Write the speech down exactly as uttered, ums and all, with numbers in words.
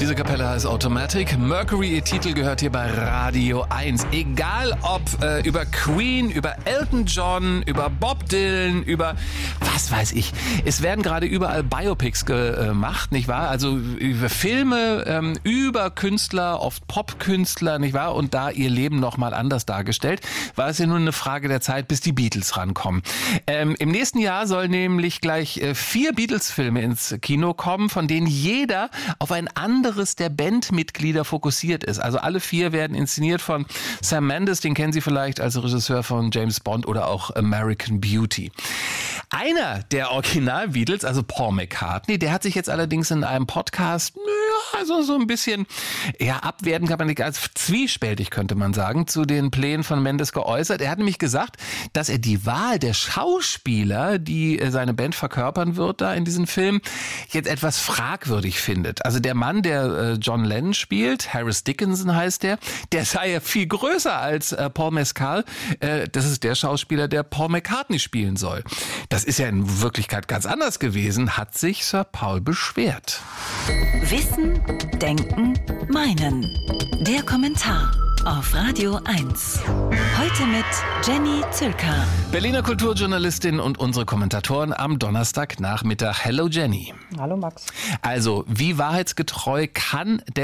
Diese Kapelle heißt Automatic. Mercury, ihr Titel gehört hier bei Radio eins. Egal ob äh, über Queen, über Elton John, über Bob Dylan, über was weiß ich. Es werden gerade überall Biopics gemacht, nicht wahr? Also über Filme, ähm, über Künstler, oft Popkünstler, nicht wahr? Und da ihr Leben nochmal anders dargestellt, war es ja nur eine Frage der Zeit, bis die Beatles rankommen. Ähm, im nächsten Jahr soll nämlich gleich äh, vier Beatles-Filme ins Kino kommen, von denen jeder auf ein anderes der Bandmitglieder fokussiert ist. Also alle vier werden inszeniert von Sam Mendes, den kennen Sie vielleicht als Regisseur von James Bond oder auch American Beauty. Einer der Original-Beatles, also Paul McCartney, der hat sich jetzt allerdings in einem Podcast, ja, also so ein bisschen, ja, abwertend kann man nicht, als zwiespältig könnte man sagen, zu den Plänen von Mendes geäußert. Er hat nämlich gesagt, dass er die Wahl der Schauspieler, die seine Band verkörpern wird da in diesem Film, jetzt etwas fragwürdig findet. Also der Mann, der äh, John Lennon spielt, Harris Dickinson heißt der, der sei ja viel größer als äh, Paul Mescal. Äh, das ist der Schauspieler, der Paul McCartney spielen soll. Das ist ja in Wirklichkeit ganz anders gewesen, hat sich Sir Paul beschwert. Wissen, Denken, Meinen. Der Kommentar auf Radio eins. Heute mit Jenny Zülker. Berliner Kulturjournalistin und unsere Kommentatoren am Donnerstagnachmittag. Hello Jenny. Hallo Max. Also, wie wahrheitsgetreu kann denn